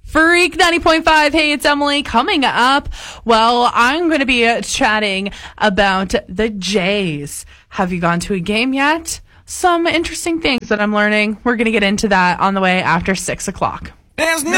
Freak 90.5. Hey, it's Emily. Coming up, well, I'm going to be chatting about the Jays. Have you gone to a game yet? Some interesting things that I'm learning. We're going to get into that on the way after 6 o'clock. There's no